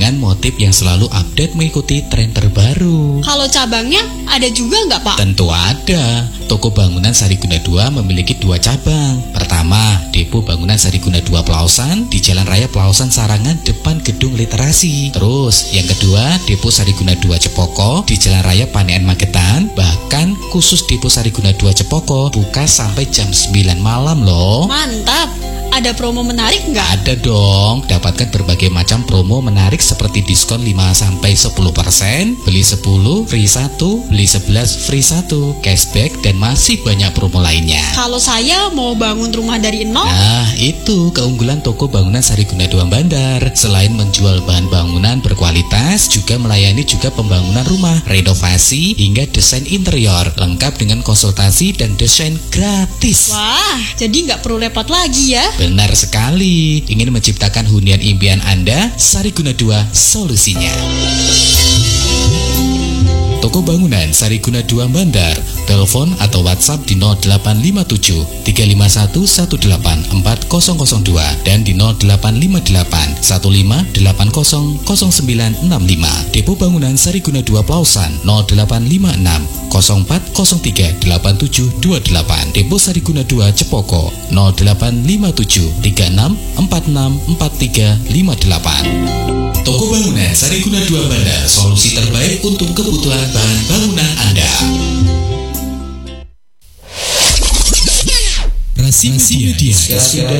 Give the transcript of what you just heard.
dengan motif yang selalu update mengikuti tren terbaru. Kalau cabangnya ada juga nggak, Pak? Tentu ada. Toko Bangunan Sariguna 2 memiliki 2 cabang. Pertama, Depo Bangunan Sariguna 2 Pelausan di Jalan Raya Pelausan Sarangan depan Gedung Literasi. Terus, yang kedua, Depo Sariguna 2 Cepoko di Jalan Raya Panean Magetan. Bahkan khusus Depo Sariguna 2 Cepoko buka sampai jam 9 malam loh. Mantap. Ada promo menarik nggak? Ada dong, dapatkan berbagai macam promo menarik seperti diskon 5-10%, beli 10, free 1, beli 11, free 1, cashback, dan masih banyak promo lainnya. Kalau saya mau bangun rumah dari nol? Nah, itu keunggulan Toko Bangunan Sariguna 2 Bandar. Selain menjual bahan bangunan berkualitas, juga melayani juga pembangunan rumah, renovasi, hingga desain interior, lengkap dengan konsultasi dan desain gratis. Wah, jadi nggak perlu repot lagi ya? Benar sekali. Ingin menciptakan hunian impian Anda? Sariguna 2 solusinya. Toko Bangunan Sariguna 2 Bandar. Telepon atau WhatsApp di 0857 351 184 002 dan di 0858 1580 0965. Depo Bangunan Sariguna 2 Pelausan 0856 0403 8728. Depo Sariguna 2 Cepoko 0857 36 46 4358. Toko Bangunan Sariguna 2 Bandar, solusi terbaik untuk kebutuhan bahan bangunan Anda. Rasi Media.